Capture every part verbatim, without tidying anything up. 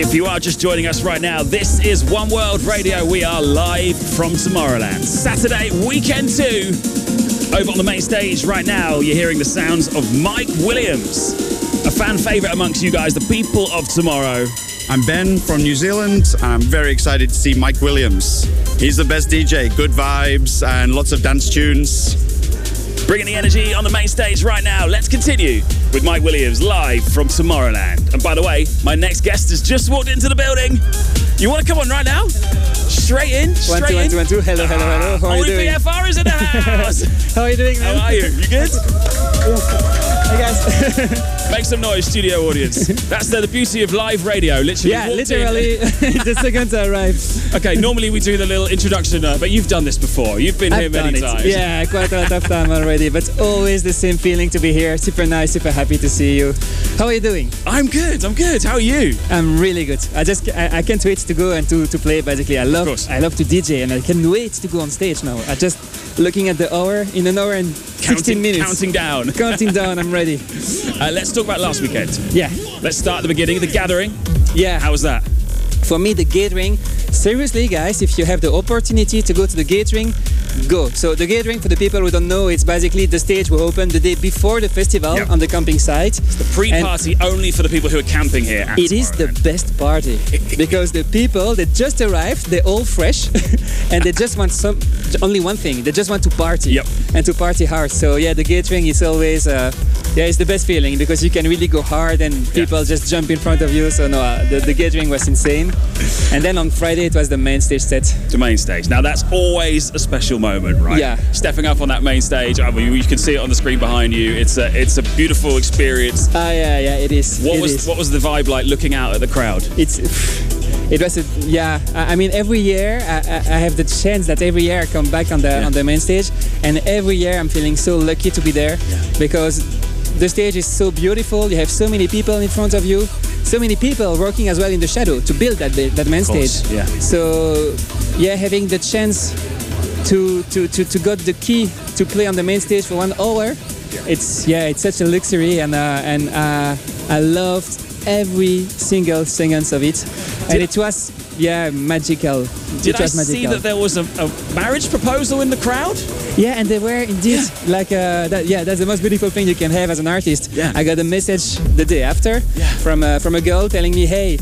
If you are just joining us right now, this is One World Radio. We are live from Tomorrowland. Saturday, weekend two. Over on the main stage right now, you're hearing the sounds of Mike Williams, a fan favourite amongst you guys, the people of tomorrow. I'm Ben from New Zealand. I'm very excited to see Mike Williams. He's the best D J, good vibes and lots of dance tunes. Bringing the energy on the main stage right now. Let's continue with Mike Williams live from Tomorrowland. And by the way, my next guest has just walked into the building. You want to come on right now? Straight in, straight one, two, in. One, two, one, two. Hello, hello, hello. How are you doing? B F R is in the house. How are you doing, man? How are you? You good? Hey, guys. Make some noise, studio audience. That's the, the beauty of live radio. Literally. Yeah, literally. The second to arrive. Okay, normally we do the little introduction, uh, but you've done this before. You've been I've here many done it. times. Yeah, quite a lot of time already, but always the same feeling to be here. Super nice, super happy to see you. How are you doing? I'm good. I'm good. How are you? I'm really good. I just I, I can't wait to go and to, to play. Basically, I love I love to D J and I can't wait to go on stage now. I just looking at the hour in an hour and sixteen counting, minutes. Counting down. Counting down. I'm ready. Uh, let's talk about last weekend. Yeah. Let's start at the beginning. The Gathering. Yeah. How was that? For me, the Gathering, seriously guys, if you have the opportunity to go to the Gathering, go. So the Gathering, for the people who don't know, it's basically the stage will open the day before the festival yep. on the camping site. It's the pre-party and only for the people who are camping here. It is the best party because the people, they just arrived, they're all fresh and they just want some, only one thing, they just want to party yep. and to party hard. So yeah, the Gathering is always, uh, yeah, it's the best feeling because you can really go hard and people yeah. just jump in front of you. So no, uh, the, the Gathering was insane. And then on Friday it was the main stage set. The main stage. Now that's always a special moment, right? Yeah. Stepping up on that main stage. I mean, you can see it on the screen behind you. It's a it's a beautiful experience. Ah, uh, yeah, yeah, it is. What it was is. what was the vibe like looking out at the crowd? It's. It was a, yeah. I mean, every year I, I have the chance that every year I come back on the yeah. on the main stage, and every year I'm feeling so lucky to be there yeah. because the stage is so beautiful. You have so many people in front of you. So many people working as well in the shadow to build that that main stage. Yeah. So yeah, having the chance to to to to got the key to play on the main stage for one hour, yeah. it's yeah, it's such a luxury, and uh, and uh, I loved every single second of it, and did it was yeah magical. Did it was I magical. see that there was a, a marriage proposal in the crowd? Yeah, and they were indeed yeah. like uh, that. Yeah, that's the most beautiful thing you can have as an artist. Yeah. I got a message the day after yeah. from uh, from a girl telling me, "Hey,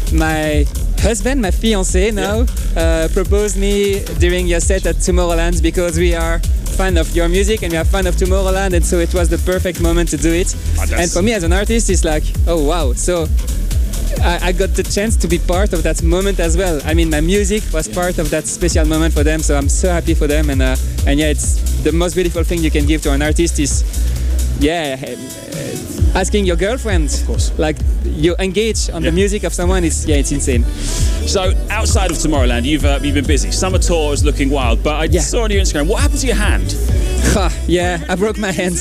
my husband, my fiancé now, yeah. uh, proposed me during your set at Tomorrowland because we are fan of your music and we are fan of Tomorrowland, and so it was the perfect moment to do it." Oh, and for me as an artist, it's like, oh wow, so. I, I got the chance to be part of that moment as well. I mean, my music was yeah. part of that special moment for them, so I'm so happy for them. And uh, and yeah, it's the most beautiful thing you can give to an artist is, yeah, uh, asking your girlfriend, of course, like you engage on yeah. the music of someone. Is yeah, it's insane. So outside of Tomorrowland, you've uh, you've been busy. Summer tour is looking wild, but I yeah. saw on your Instagram. What happened to your hand? Yeah, I broke my hand.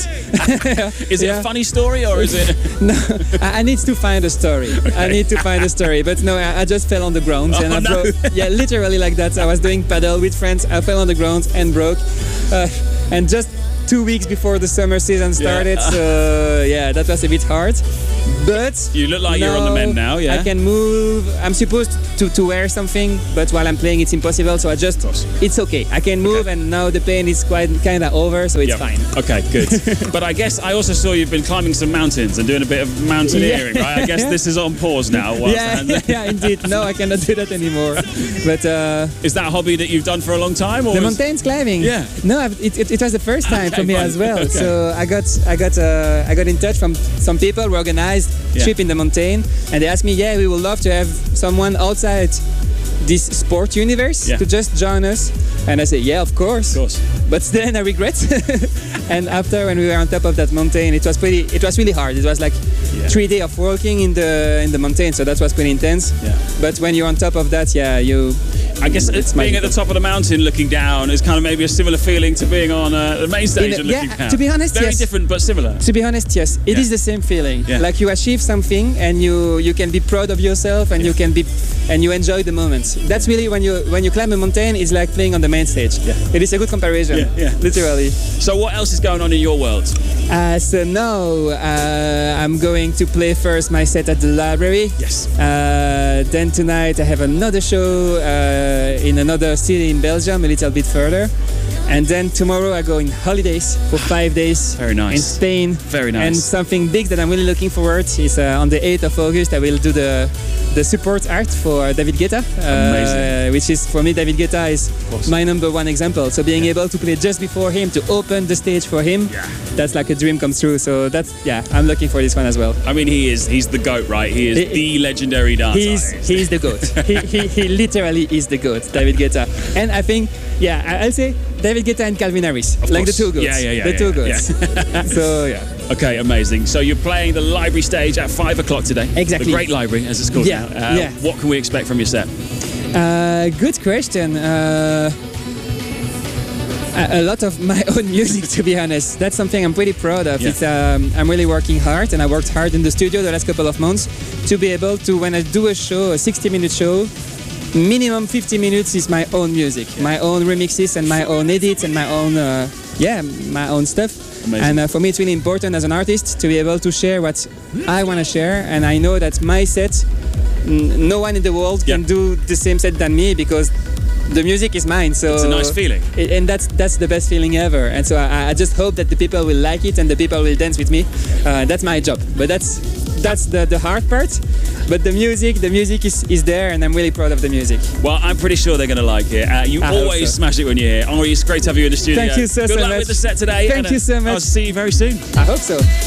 Is it yeah. a funny story or is it? No, I, I need to find a story. Okay. I need to find a story. But no, I, I just fell on the ground oh, and I no. broke. Yeah, literally like that. I was doing paddle with friends. I fell on the ground and broke. Uh, and just two weeks before the summer season started, yeah. so yeah, that was a bit hard. But you look like you're on the mend now. Yeah, I can move. I'm supposed to, to wear something, but while I'm playing, it's impossible. So I just, it's okay. I can move, okay. and now the pain is quite kind of over, so it's yep. fine. Okay, good. But I guess I also saw you've been climbing some mountains and doing a bit of mountaineering, yeah. right? I guess yeah. this is on pause now. Yeah, yeah, indeed. No, I cannot do that anymore. But uh, is that a hobby that you've done for a long time? Or the was... mountains climbing. Yeah. No, it, it, it was the first time okay, for me fine. as well. Okay. So I got I got uh, I got in touch from some people who organized yeah. trip in the mountain, and they asked me, yeah, we would love to have someone outside this sport universe yeah. to just join us. And I said, yeah, of course. Of course. But then I regret. And after, when we were on top of that mountain, it was pretty. It was really hard. It was like yeah. three days of walking in the in the mountain, so that was pretty intense. Yeah. But when you're on top of that, yeah, you. I guess it's being magical. At the top of the mountain, looking down, is kind of maybe a similar feeling to being on uh, the main stage a, and looking yeah, down. To be honest, very yes. different but similar. To be honest, yes, it yeah. is the same feeling. Yeah. Like you achieve something and you you can be proud of yourself and yeah. you can be and you enjoy the moment. That's really when you when you climb a mountain, it's like playing on the main stage. Yeah. It is a good comparison. Yeah, yeah. Literally. So what else is going on in your world? Uh, so now uh, I'm going to play first my set at the library. Yes. Uh, then tonight I have another show uh, in another city in Belgium, a little bit further. And then tomorrow I go in holidays for five days. Very nice. In Spain. Very nice. And something big that I'm really looking forward is uh, on the eighth of August I will do the the support art for David Guetta. Amazing. Uh, which is, for me, David Guetta is Awesome. my number one example. So being able to play just before him, to open the stage for him, Yeah. that's like a dream come true. So that's, yeah, I'm looking for this one as well. I mean, he is, he's the GOAT, right? He is He- the legendary dance He's artist. he's the goat. he, he he literally is the goat, David Guetta. And I think, yeah, I- I'll say David Guetta and Calvin Harris, Of like course. the two goats. Yeah, yeah, yeah, The yeah, two yeah, goats. So yeah. Okay, amazing. So you're playing the library stage at five o'clock today. Exactly. The Great Library, as it's called Yeah, now. Uh, yeah. What can we expect from your set? Uh, good question. Uh, a, a lot of my own music, to be honest. That's something I'm pretty proud of. Yeah. It's, um, I'm really working hard, and I worked hard in the studio the last couple of months to be able to, when I do a show, a sixty-minute show, minimum fifty minutes is my own music, my own remixes and my own edits and my own, uh, yeah, my own stuff. Amazing. And uh, for me, it's really important as an artist to be able to share what I want to share. And I know that my set, n- no one in the world Yeah. can do the same set than me because the music is mine. So It's a nice feeling. it- and that's that's the best feeling ever. And so I, I just hope that the people will like it and the people will dance with me. Uh, that's my job. But that's that's the, the hard part. But the music, the music is, is there, and I'm really proud of the music. Well, I'm pretty sure they're going to like it. Uh, you I hope always so. smash it when you're here. Henri, it's great to have you in the studio. Thank you so, Good so luck much. with the set today. Thank and, uh, you so much. I'll see you very soon. I hope so.